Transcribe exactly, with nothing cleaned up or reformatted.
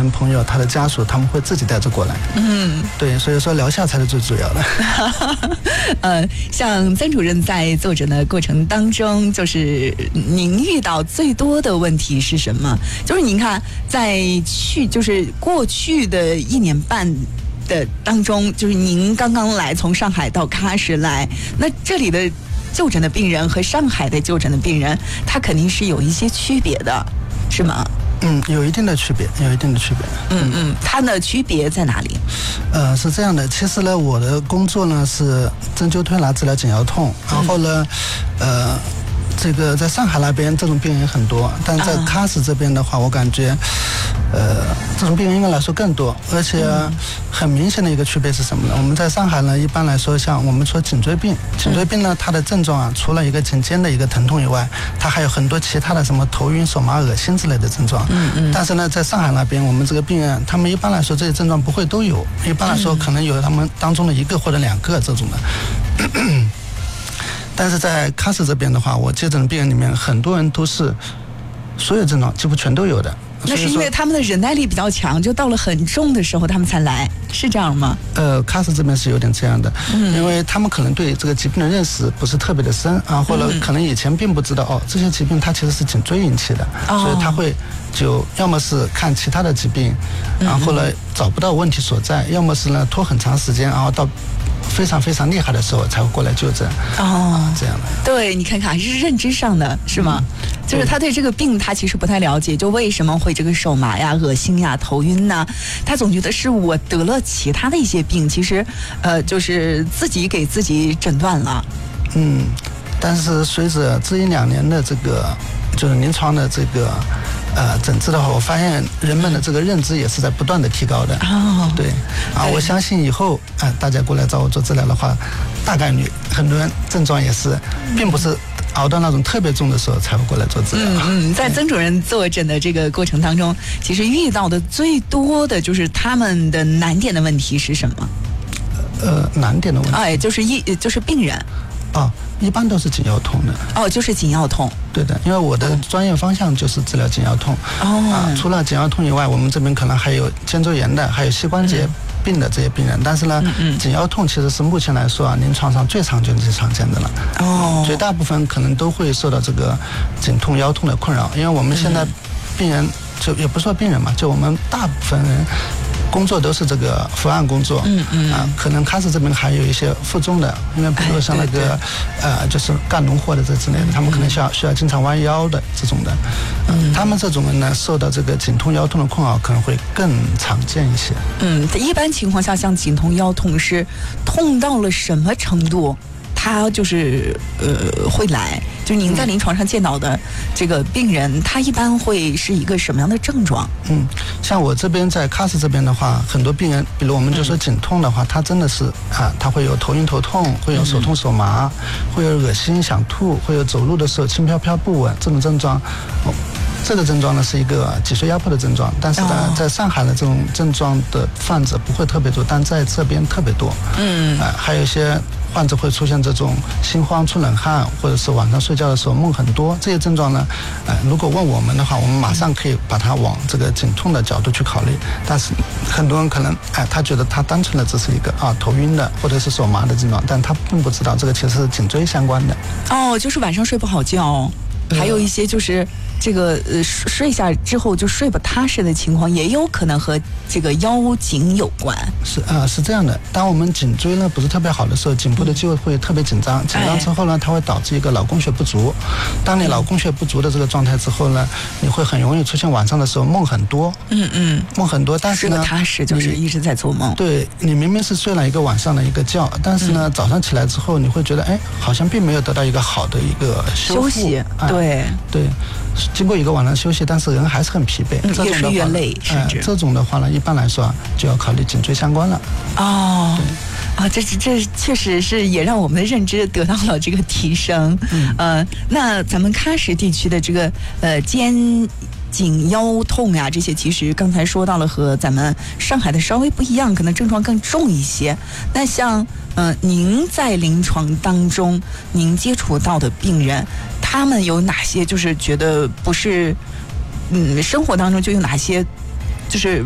人朋友他的家属他们会自己带着过来。嗯，对，所以说疗效才是最主要的。 呃，像曾主任在做诊的过程当中，就是您遇到最多的问题是什么？就是您看在去就是过去的一年半的当中，就是您刚刚来从上海到喀什来，那这里的就诊的病人和上海的就诊的病人，他肯定是有一些区别的，是吗？ 嗯，有一定的区别，有一定的区别。 嗯嗯，它的区别在哪里？ 呃，是这样的，其实呢，我的工作呢是针灸推拿治疗颈腰痛，然后呢，嗯、呃。这个在上海那边这种病人也很多，但在喀什这边的话，我感觉，呃，这种病人应该来说更多，而且很明显的一个区别是什么呢？我们在上海呢，一般来说，像我们说颈椎病，颈椎病呢，它的症状啊，除了一个颈肩的一个疼痛以外，它还有很多其他的什么头晕、手麻、恶心之类的症状。嗯嗯。但是呢，在上海那边，我们这个病人，他们一般来说这些症状不会都有，一般来说可能有他们当中的一个或者两个这种的。但是在喀什这边的话，我接诊的病人里面，很多人都是所有症状几乎全都有的。 那是因为他们的忍耐力比较强，就到了很重的时候他们才来，是这样吗？ 呃，喀什这边是有点这样的，嗯、因为他们可能对这个疾病的认识不是特别的深啊，或者可能以前并不知道哦，这些疾病它其实是颈椎引起的，哦、所以他会就要么是看其他的疾病，然后呢找不到问题所在，要么是呢拖很长时间，然后到非常非常厉害的时候才会过来就诊。哦，这样的。 对，你看看还是认知上的是吗？嗯、就是他对这个病他其实不太了解，就为什么会这个手麻呀、恶心呀、头晕呐，他总觉得是我得了其他的一些病，其实呃就是自己给自己诊断了。 嗯，但是随着这一两年的这个就是临床的这个呃诊治的话，我发现人们的这个认知也是在不断的提高的。哦，对啊，我相信以后啊、呃、大家过来找我做治疗的话，大概率很多人症状也是并不是熬到那种特别重的时候才会过来做治疗。 嗯嗯，在曾主任做诊的这个过程当中，其实遇到的最多的就是他们的难点的问题是什么？ 呃，难点的问题， 哎，就是一就是病人。 哦，一般都是颈腰痛的。 哦，就是颈腰痛。 对的，因为我的专业方向就是治疗颈腰痛。哦。啊，除了颈腰痛以外，我们这边可能还有肩周炎的，还有膝关节病的这些病人。嗯、但是呢，嗯嗯颈腰痛其实是目前来说啊，临床上最常见、最常见的了。哦。绝大部分可能都会受到这个颈痛、腰痛的困扰，因为我们现在病人、嗯、就也不说病人嘛，就我们大部分人。工作都是这个伏案工作，嗯嗯啊，可能喀什这边还有一些负重的，因为比如说像那个、哎、对对呃，就是干农活的这之类的，他们可能需要需要经常弯腰的这种的，嗯，他们这种人呢，受到这个颈痛腰痛的困扰可能会更常见一些。 嗯，一般情况下，像颈痛腰痛是痛到了什么程度？他就是呃会来，就您在临床上见到的这个病人，他一般会是一个什么样的症状？ 嗯，像我这边在喀什这边的话，很多病人，比如我们就说颈痛的话，他真的是啊，他会有头晕头痛，会有手痛手麻，嗯、会有恶心想吐，会有走路的时候轻飘飘不稳这种症状。哦，这个症状呢是一个脊髓压迫的症状，但是呢，哦、在上海的这种症状的患者不会特别多，但在这边特别多。嗯，啊，还有一些。患者会出现这种心慌、出冷汗，或者是晚上睡觉的时候梦很多，这些症状呢，呃，如果问我们的话，我们马上可以把它往这个颈痛的角度去考虑。但是很多人可能，哎、呃，他觉得他单纯的只是一个啊头晕的或者是手麻的症状，但他并不知道这个其实是颈椎相关的。 哦，就是晚上睡不好觉，还有一些就是这个呃睡下之后就睡不踏实的情况，也有可能和这个腰颈有关。 是啊、呃，是这样的。当我们颈椎呢不是特别好的时候，颈部的肌肉会特别紧张，紧张之后呢，它会导致一个脑供血不足。当你脑供血不足的这个状态之后呢，你会很容易出现晚上的时候梦很多。嗯嗯，梦很多，但是呢， 睡不踏实，就是一直在做梦。 对，你明明是睡了一个晚上的一个觉，但是呢，嗯、早上起来之后，你会觉得哎，好像并没有得到一个好的一个休息。哎、对对。 经过一个晚上休息，但是人还是很疲惫， 嗯、越睡越累，甚至、 呃、这种的话呢，一般来说、啊、就要考虑颈椎相关了。 哦，啊，这这确实是也让我们的认知得到了这个提升。嗯，呃，那咱们喀什地区的这个呃肩颈腰痛呀、啊，这些其实刚才说到了和咱们上海的稍微不一样，可能症状更重一些。那像呃您在临床当中您接触到的病人，他们有哪些就是觉得不是，嗯，生活当中就有哪些就是